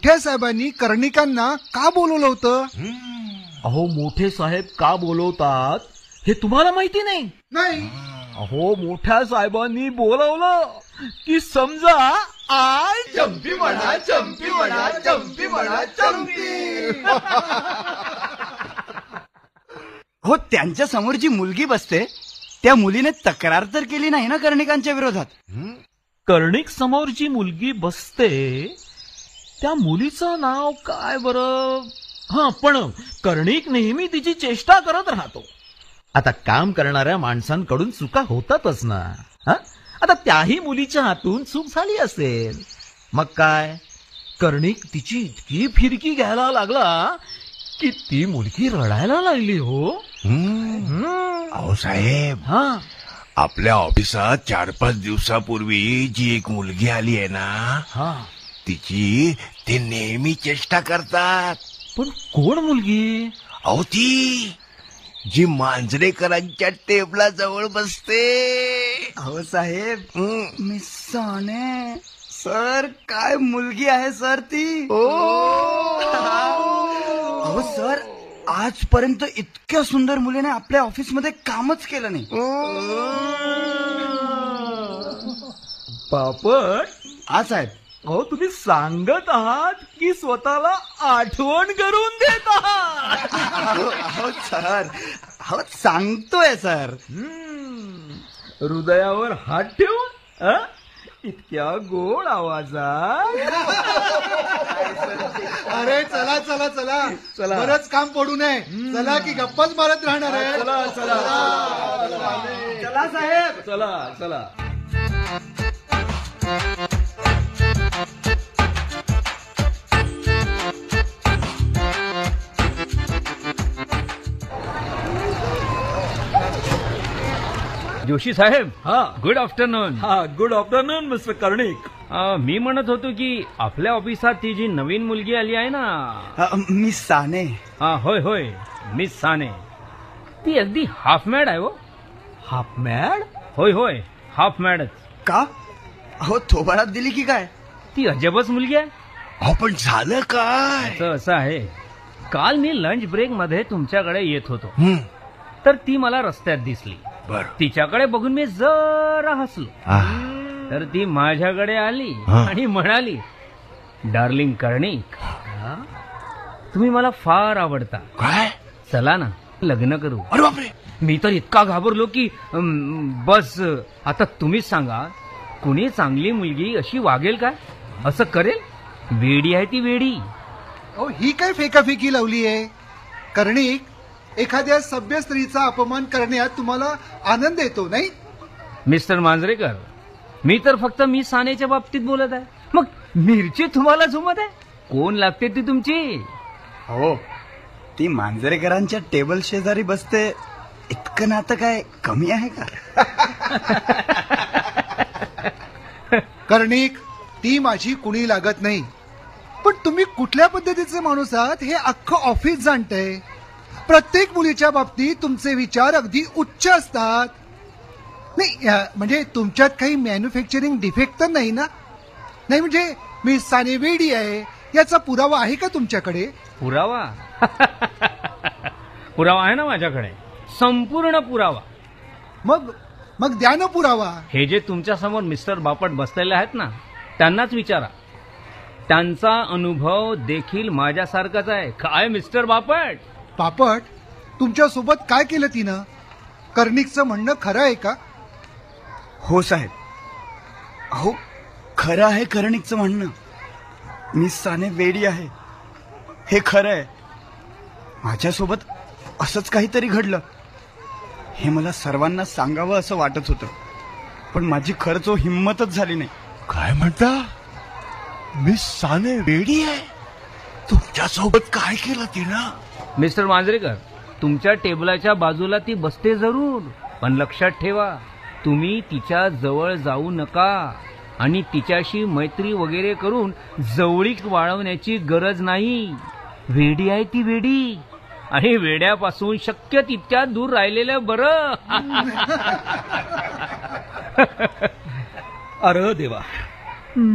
मोठ्या साहेबांनी कर्णिकांना का बोलवलं होतं? अहो, मोठे साहेब का बोलवतात हे तुम्हाला माहिती नाही? नाही. अहो, मोठ्या साहेबांनी बोलवलं की समजा आय चंपी म्हणा, चंपी म्हणा, चंपी म्हणा, चंपी. हो, त्यांच्या समोर जी मुलगी बसते त्या मुलीने तक्रार तर केली नाही ना कर्णिकांच्या विरोधात? कर्णिक समोर जी मुलगी बसते त्या मुलीचं नाव काय बरं? हा, पण कर्णिक नेहमी तिची चेष्टा करत राहतो. आता काम करणाऱ्या माणसांकडून चुका होतातच ना. आता त्याही मुलीच्या हातून चूक झाली असेल. मग काय, कर्णिक तिची इतकी फिरकी घ्यायला लागला की ती मुलगी रडायला लागली. हो. अहो साहेब, आपल्या ऑफिसात 4-5 दिवसापूर्वी जी एक मुलगी आली आहे ना, तिची ते नेहमी चेष्टा करतात. पण कोण मुलगी? अहो, ती जी मांजरेकरांच्या टेबलाजवळ बसते. अहो साहेब, मी साने सर, काय मुलगी आहे सर ती. अहो सर, आजपर्यंत इतक्या सुंदर मुलीने आपल्या ऑफिसमध्ये कामच केलं नाही. पापड. हा साहेब. अहो, तुम्ही सांगत आहात की स्वतःला आठवण करून देत आहात? अहो सर, अहो सांगतोय सर. हृदयावर हात ठेवून इतक्या गोड आवाजात. अरे चला चला चला चला, बरंच काम पडू नये. चला की गप्पाच मारत राहणार आहे. चला चला चला साहेब, चला चला. जोशी साहेब, good afternoon. Good afternoon mister Karnik. मी म्हणत होतो की आपल्या ऑफिसात ती जी नवीन मुलगी आली आहे ना, मिस साने. होय होय, मिस साने. ती अगदी हाफ मॅड आहे. हो, हाफ मॅड? होय होय, हाफ मॅडच. का? अहो, थोबाडात दिली की काय? ती अजबच मुलगी आहे. अहो, पण झालं काय? असं आहे, काल मी लंच ब्रेक मध्ये तुमच्याकडे येत होतो तर ती मला रस्त्यात दिसली. तिच्याकडे बघून मी जरा हसलो. तर ती माझ्याकडे आली आणि म्हणाली, डार्लिंग कर्णिक, तुम्ही मला फार आवडता. काय? चला ना, लग्न करू. अरे बापरे. मी तर इतका घाबरलो की बस आता तुम्हीच सांगा, कुणी चांगली मुलगी अशी वागेल काय? असं करेल? वेडी आहे ती, वेडी. अहो, ही काय फेकाफेकी लावली आहे? कर्णिक, एखाद्या सभ्य स्त्रीचा अपमान करण्यात तुम्हाला आनंद येतो नाही? मिस्टर मांजरेकर, मी तर फक्त मी सानेच्या बाबतीत बोलत आहे. मग मिरची तुम्हाला झुमत आहे? कोण लागते ती तुमची? हो, ती मांजरेकरांच्या टेबल शेजारी बसते, इतकं नातं काय कमी आहे का? कर्णिक, ती माझी कुणी लागत नाही. पण तुम्ही कुठल्या पद्धतीचे माणूस आहात हे अख्खं ऑफिस जाणतंय. प्रत्येक मुलीच्या बाबतीत तुमचे विचार अगदी उच्च असतात. नाही म्हणजे तुमच्यात काही मॅन्युफॅक्चरिंग डिफेक्ट तर नाही ना? नाही म्हणजे मी साने वेडी आहे याचा पुरावा आहे का तुमच्याकडे? पुरावा? पुरावा आहे ना माझ्याकडे, संपूर्ण पुरावा. मग द्या ना पुरावा. हे जे तुमच्या समोर मिस्टर बापट बसलेले आहेत ना, त्यांनाच विचारा. त्यांचा अनुभव देखील माझ्यासारखाच आहे. काय मिस्टर बापट? बापट, तुमच्यासोबत काय केलं तिनं? कर्णिकचं म्हणणं खरं आहे का? हो साहेब, अहो खरं आहे कर्णिकचं म्हणणं. मिस साने वेडी आहे, हे खरं आहे. माझ्यासोबत असंच काहीतरी घडलं, हे मला सर्वांना सांगावं असं वाटत होतं, पण माझी खरंच हिंमतच झाली नाही. काय म्हणता? मिस साने वेडी आहे? तुमच्यासोबत काय केलं तिनं? मिस्टर मांजरेकर, तुमच्या टेबलाच्या बाजूला ती बसते जरूर, पण लक्षात ठेवा, तुम्ही तिच्या जवळ जाऊ नका आणि तिच्याशी मैत्री वगैरे करून जवळीक वाढवण्याची गरज नाही. वेडी आहे ती, वेडी. आणि वेड्यापासून शक्य तितक्या दूर राहिलेलं बरं. अरे देवा,